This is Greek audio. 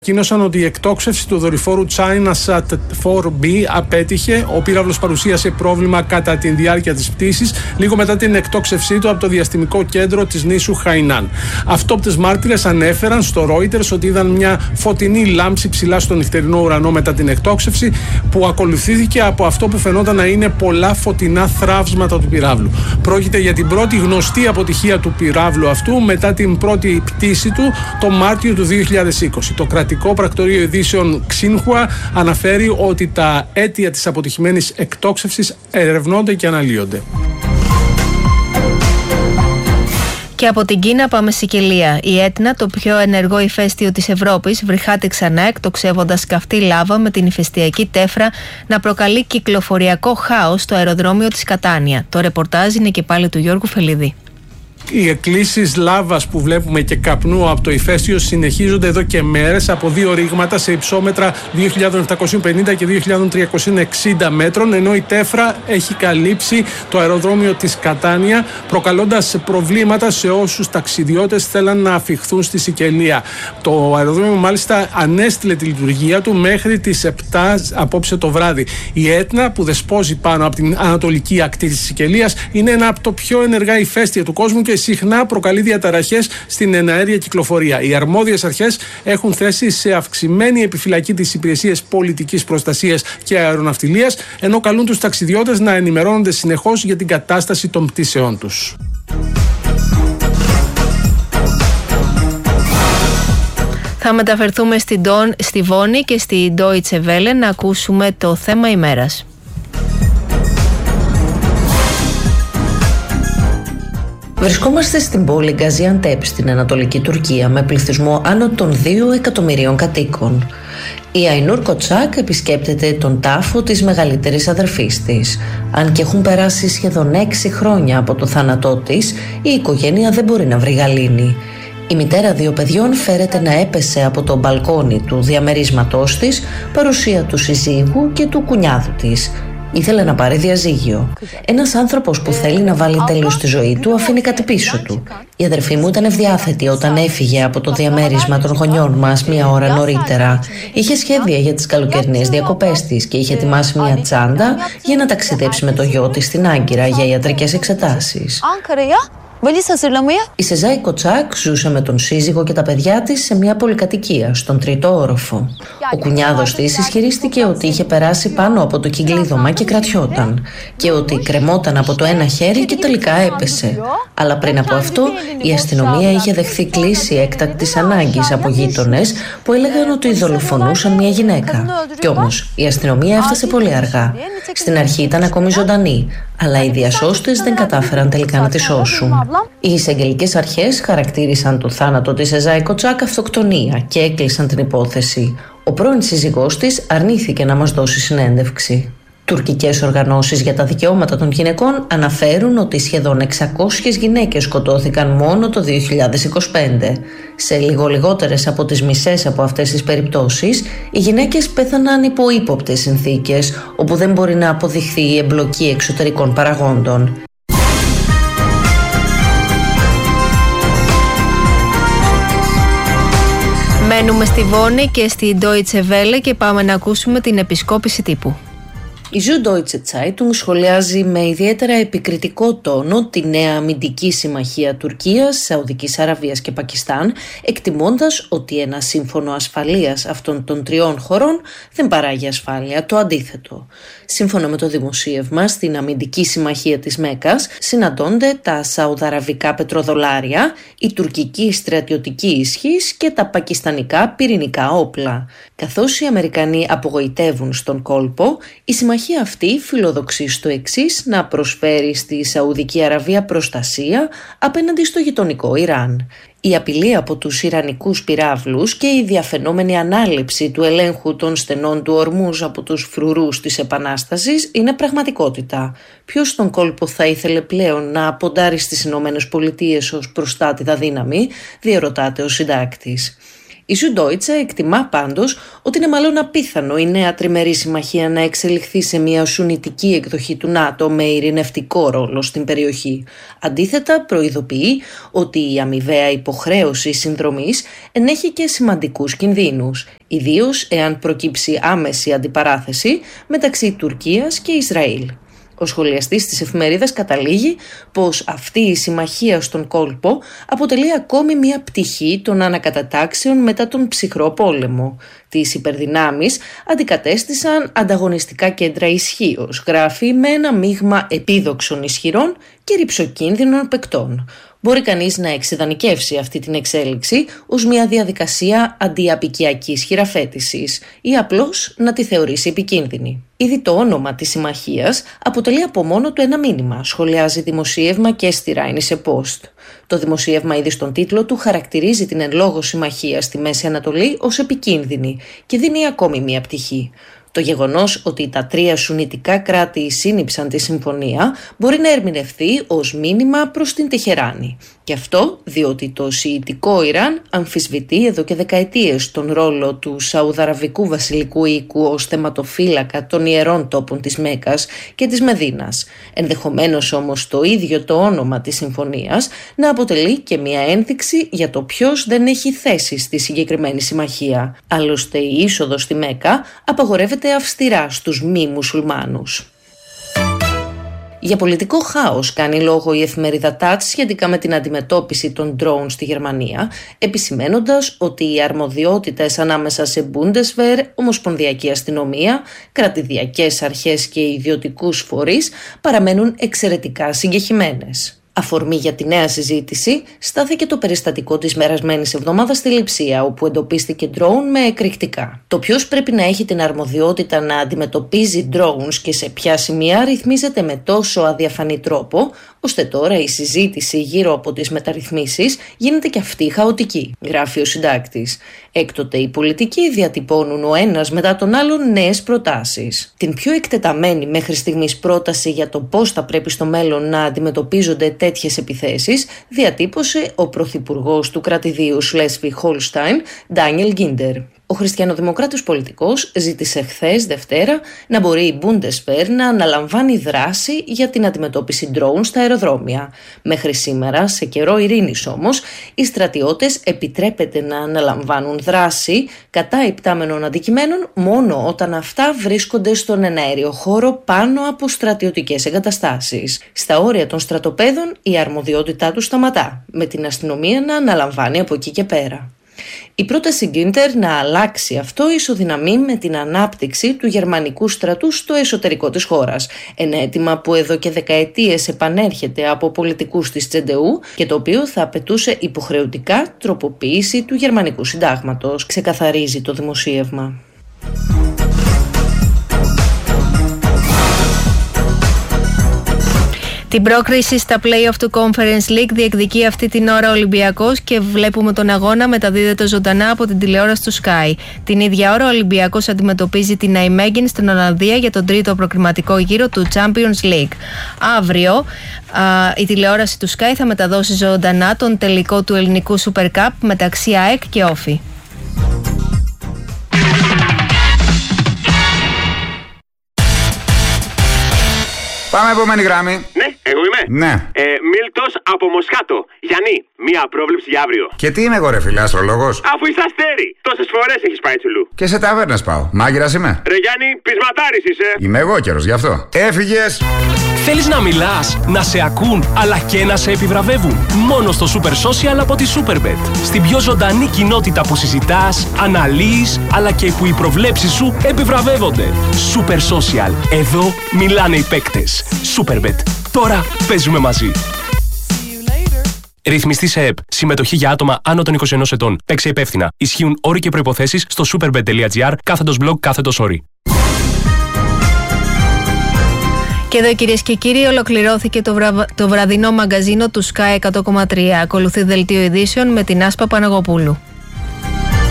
Ανακοίνωσαν ότι η εκτόξευση του δορυφόρου ChinaSat 4B απέτυχε. Ο πύραυλος παρουσίασε πρόβλημα κατά τη διάρκεια της πτήσης, λίγο μετά την εκτόξευσή του από το διαστημικό κέντρο της νήσου Χαϊνάν. Αυτόπτες μάρτυρες ανέφεραν στο Reuters ότι είδαν μια φωτεινή λάμψη ψηλά στον νυχτερινό ουρανό μετά την εκτόξευση, που ακολουθήθηκε από αυτό που φαινόταν να είναι πολλά φωτεινά θραύσματα του πυράβλου. Πρόκειται για την πρώτη γνωστή αποτυχία του πυράβλου αυτού μετά την πρώτη πτήση του το Μάρτιο του 2020. Το κρατικό πρακτορείο ειδήσεων Xinhua αναφέρει ότι τα αίτια της αποτυχημένης εκτόξευσης ερευνώνται και αναλύονται. Και από την Κίνα πάμε στη Σικελία. Η Έτνα, το πιο ενεργό ηφαίστειο της Ευρώπης, βρυχάται ξανά, εκτοξεύοντας καυτή λάβα με την ηφαιστειακή τέφρα να προκαλεί κυκλοφοριακό χάος στο αεροδρόμιο της Κατάνια. Το ρεπορτάζ είναι και πάλι του Γιώργου Φελίδη. Οι εκκλήσεις λάβας που βλέπουμε και καπνού από το ηφαίστειο συνεχίζονται εδώ και μέρες από δύο ρήγματα σε υψόμετρα 2.750 και 2.360 μέτρων, ενώ η τέφρα έχει καλύψει το αεροδρόμιο της Κατάνια, προκαλώντας προβλήματα σε όσους ταξιδιώτες θέλαν να αφιχθούν στη Σικελία. Το αεροδρόμιο μάλιστα ανέστηλε τη λειτουργία του μέχρι τις 7 απόψε το βράδυ. Η Έτνα, που δεσπόζει πάνω από την ανατολική ακτή της Σικελίας, είναι ένα από τα πιο ενεργά ηφαίστεια του κόσμου και συχνά προκαλεί διαταραχές στην εναέρια κυκλοφορία. Οι αρμόδιες αρχές έχουν θέσει σε αυξημένη επιφυλακή τις υπηρεσίες πολιτικής προστασίας και αεροναυτιλίας, ενώ καλούν τους ταξιδιώτες να ενημερώνονται συνεχώς για την κατάσταση των πτήσεών τους. Θα μεταφερθούμε στη Βόνη και στη Deutsche Welle να ακούσουμε το θέμα ημέρας. Βρισκόμαστε στην πόλη Γκαζιαντέπ στην Ανατολική Τουρκία με πληθυσμό άνω των 2 εκατομμυρίων κατοίκων. Η Αϊνούρ Κοτσάκ επισκέπτεται τον τάφο της μεγαλύτερης αδερφής της. Αν και έχουν περάσει σχεδόν 6 χρόνια από το θάνατό της, η οικογένεια δεν μπορεί να βρει γαλήνη. Η μητέρα 2 παιδιών φέρεται να έπεσε από το μπαλκόνι του διαμερίσματός της, παρουσία του συζύγου και του κουνιάδου της. Ήθελε να πάρει διαζύγιο. Ένας άνθρωπος που θέλει να βάλει τέλος στη ζωή του αφήνει κάτι πίσω του. Η αδερφή μου ήταν ευδιάθετη όταν έφυγε από το διαμέρισμα των γονιών μας 1 ώρα νωρίτερα. Είχε σχέδια για τις καλοκαιρινές διακοπές της και είχε ετοιμάσει μια τσάντα για να ταξιδέψει με το γιο της στην Άγκυρα για ιατρικές εξετάσεις. Η Σεζάη Κοτσάκ ζούσε με τον σύζυγο και τα παιδιά της σε μια πολυκατοικία, στον 3ο όροφο. Ο κουνιάδος της ισχυρίστηκε ότι είχε περάσει πάνω από το κυκλίδωμα και κρατιόταν, και ότι κρεμόταν από το ένα χέρι και τελικά έπεσε. Αλλά πριν από αυτό, η αστυνομία είχε δεχθεί κλήση έκτακτης ανάγκης από γείτονες που έλεγαν ότι δολοφονούσαν μια γυναίκα. Κι όμως η αστυνομία έφτασε πολύ αργά. Στην αρχή ήταν ακόμη ζωντανή, αλλά οι διασώστες δεν κατάφεραν τελικά να τη σώσουν. Οι εισαγγελικές αρχές χαρακτήρισαν το θάνατο της Σεζάη Κοτσάκ αυτοκτονία και έκλεισαν την υπόθεση. Ο πρώην σύζυγός της αρνήθηκε να μας δώσει συνέντευξη. Τουρκικές οργανώσεις για τα δικαιώματα των γυναικών αναφέρουν ότι σχεδόν 600 γυναίκες σκοτώθηκαν μόνο το 2025. Σε λίγο λιγότερες από τις μισές από αυτές τις περιπτώσεις, οι γυναίκες πέθαναν υπό ύποπτες συνθήκες, όπου δεν μπορεί να αποδειχθεί η εμπλοκή εξωτερικών παραγόντων. Μένουμε στη Βόνη και στη Deutsche Welle και πάμε να ακούσουμε την επισκόπηση τύπου. Η Süddeutsche Zeitung σχολιάζει με ιδιαίτερα επικριτικό τόνο τη νέα αμυντική συμμαχία Τουρκίας, Σαουδικής Αραβίας και Πακιστάν, εκτιμώντας ότι ένα σύμφωνο ασφαλείας αυτών των 3 χωρών δεν παράγει ασφάλεια, το αντίθετο. Σύμφωνα με το δημοσίευμα, στην αμυντική συμμαχία της Μέκας συναντώνται τα σαουδαραβικά πετροδολάρια, η τουρκική στρατιωτική ισχύς και τα πακιστανικά πυρηνικά όπλα. Καθώς οι Αμερικανοί απογοητεύουν στον κόλπο, η συμμαχία αυτή φιλοδοξεί στο εξής: να προσφέρει στη Σαουδική Αραβία προστασία απέναντι στο γειτονικό Ιράν. Η απειλή από τους Ιρανικούς πυράβλους και η διαφαινόμενη ανάληψη του ελέγχου των στενών του Ορμούζ από τους φρουρούς της Επανάστασης είναι πραγματικότητα. Ποιος στον κόλπο θα ήθελε πλέον να ποντάρει στις Ηνωμένες Πολιτείες ως προστάτηδα δύναμη, διερωτάται ο συντάκτης. Η Süddeutsche εκτιμά πάντως ότι είναι μάλλον απίθανο η νέα τριμερή συμμαχία να εξελιχθεί σε μια σουνιτική εκδοχή του ΝΑΤΟ με ειρηνευτικό ρόλο στην περιοχή. Αντίθετα, προειδοποιεί ότι η αμοιβαία υποχρέωση συνδρομής ενέχει και σημαντικούς κινδύνους, ιδίως εάν προκύψει άμεση αντιπαράθεση μεταξύ Τουρκίας και Ισραήλ. Ο σχολιαστής της εφημερίδας καταλήγει πως αυτή η συμμαχία στον κόλπο αποτελεί ακόμη μια πτυχή των ανακατατάξεων μετά τον ψυχρό πόλεμο. Τις υπερδυνάμεις αντικατέστησαν ανταγωνιστικά κέντρα ισχύως, γράφει, με ένα μείγμα επίδοξων ισχυρών και ρυψοκίνδυνων παικτών. Μπορεί κανείς να εξειδανικεύσει αυτή την εξέλιξη ως μια διαδικασία αντιαπικιακής χειραφέτησης ή απλώς να τη θεωρήσει επικίνδυνη. Ήδη το όνομα της συμμαχίας αποτελεί από μόνο του ένα μήνυμα, σχολιάζει δημοσίευμα και στη Rheinische Post. Το δημοσίευμα ήδη στον τίτλο του χαρακτηρίζει την εν λόγω συμμαχία στη Μέση Ανατολή ως επικίνδυνη και δίνει ακόμη μια πτυχή. Το γεγονός ότι τα τρία σουνιτικά κράτη σύνυψαν τη συμφωνία μπορεί να ερμηνευθεί ως μήνυμα προς την Τεχεράνη. Και αυτό διότι το σιητικό Ιράν αμφισβητεί εδώ και δεκαετίες τον ρόλο του Σαουδαραβικού βασιλικού οίκου ως θεματοφύλακα των ιερών τόπων της Μέκας και της Μεδίνας. Ενδεχομένως όμως το ίδιο το όνομα της συμφωνίας να αποτελεί και μια ένδειξη για το ποιος δεν έχει θέση στη συγκεκριμένη συμμαχία. Άλλωστε η είσοδος στη Μέκα απαγορεύεται αυστηρά στους μη μουσουλμάνους. Για πολιτικό χάος κάνει λόγο η εφημερίδα Taz σχετικά με την αντιμετώπιση των ντρόουν στη Γερμανία, επισημένοντας ότι οι αρμοδιότητες ανάμεσα σε Bundeswehr, Ομοσπονδιακή Αστυνομία, κρατηδιακές αρχές και ιδιωτικούς φορείς παραμένουν εξαιρετικά συγκεχημένες. Αφορμή για τη νέα συζήτηση στάθηκε το περιστατικό της περασμένης εβδομάδας στη Λειψία, όπου εντοπίστηκε ντρόουν με εκρηκτικά. Το ποιος πρέπει να έχει την αρμοδιότητα να αντιμετωπίζει drones και σε ποια σημεία ρυθμίζεται με τόσο αδιαφανή τρόπο, ώστε τώρα η συζήτηση γύρω από τις μεταρρυθμίσεις γίνεται και αυτή χαοτική, γράφει ο συντάκτης. Έκτοτε οι πολιτικοί διατυπώνουν ο ένας μετά τον άλλον νέες προτάσεις. Την πιο εκτεταμένη μέχρι στιγμής πρόταση για το πώς θα πρέπει στο μέλλον να αντιμετωπίζονται τέτοιες επιθέσεις διατύπωσε ο πρωθυπουργός του κρατηδίου Σλέσβι-Χόλσταϊν, Ντάνιελ Γκίντερ. Ο χριστιανοδημοκράτης πολιτικός ζήτησε χθες, Δευτέρα, να μπορεί η Bundeswehr να αναλαμβάνει δράση για την αντιμετώπιση ντρόουν στα αεροδρόμια. Μέχρι σήμερα, σε καιρό ειρήνης όμως, οι στρατιώτες επιτρέπεται να αναλαμβάνουν δράση κατά υπτάμενων αντικειμένων μόνο όταν αυτά βρίσκονται στον εναέριο χώρο πάνω από στρατιωτικές εγκαταστάσεις. Στα όρια των στρατοπέδων η αρμοδιότητά τους σταματά, με την αστυνομία να αναλαμβάνει από εκεί και πέρα. Η πρόταση Γκίντερ να αλλάξει αυτό ισοδυναμεί με την ανάπτυξη του γερμανικού στρατού στο εσωτερικό της χώρας. Ένα αίτημα που εδώ και δεκαετίες επανέρχεται από πολιτικούς της CDU και το οποίο θα απαιτούσε υποχρεωτικά τροποποίηση του γερμανικού συντάγματος, ξεκαθαρίζει το δημοσίευμα. Την πρόκριση στα play-off του Conference League διεκδικεί αυτή την ώρα ο Ολυμπιακός και βλέπουμε τον αγώνα μεταδίδεται ζωντανά από την τηλεόραση του Sky. Την ίδια ώρα ο Ολυμπιακός αντιμετωπίζει την Nijmegen στην Ολλανδία για τον τρίτο προκριματικό γύρο του Champions League. Αύριο η τηλεόραση του Sky θα μεταδώσει ζωντανά τον τελικό του ελληνικού Super Cup μεταξύ ΑΕΚ και Όφη. Πάμε επόμενη γράμμη. Ναι, εγώ είμαι. Ναι. Μίλτος από Μοσχάτο. Γιάννη, μία πρόβλεψη για αύριο. Και τι είμαι εγώ, ρε φίλε, αστρολόγος? Αφού είσαι αστέρι, τόσες φορές έχεις πάει τσουλού. Και σε ταβέρνες πάω. Μάγειρας είμαι. Ρε Γιάννη, πεισματάρης είσαι. Είμαι εγώ καιρος, γι' αυτό. Έφυγες. Θέλεις να μιλάς, να σε ακούν, αλλά και να σε επιβραβεύουν? Μόνο στο Super Social από τη Superbet. Στην πιο ζωντανή κοινότητα που συζητάς, αναλύεις, αλλά και που οι προβλέψεις σου επιβραβεύονται. Super Social. Εδώ μιλάνε οι παίκτες. Superbet. Τώρα παίζουμε μαζί. Ρυθμιστή σε ΕΠ. Συμμετοχή για άτομα άνω των 21 ετών. Παίξε υπεύθυνα. Ισχύουν όροι και προϋποθέσεις στο superbet.gr/blog/όροι. Και εδώ, κυρίες και κύριοι, ολοκληρώθηκε το βραδινό μαγκαζίνο του Sky 100,3. Ακολουθεί δελτίο ειδήσεων με την Άσπα Παναγοπούλου.